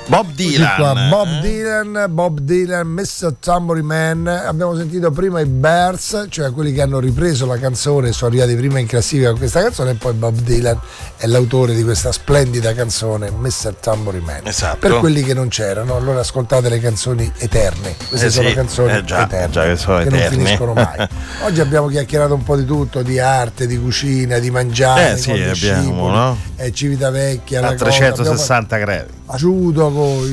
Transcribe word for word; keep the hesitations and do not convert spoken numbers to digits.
Bob Dylan. Qua, Bob Dylan, Bob Dylan, mister Tambourine Man. Abbiamo sentito prima i Bears, cioè quelli che hanno ripreso la canzone, sono arrivati prima in classifica con questa canzone, e poi Bob Dylan è l'autore di questa splendida canzone, mister Tambourine Man. Esatto. Per quelli che non c'erano, allora ascoltate le canzoni eterne. Queste eh sono sì, canzoni eh già, eterne, già che, sono che eterne. non finiscono mai. Oggi abbiamo chiacchierato un po' di tutto, di arte, di cucina, di mangiare, Eh sì, abbiamo, no? eh, Civitavecchia, a la trecentosessanta gradi. Aiuto,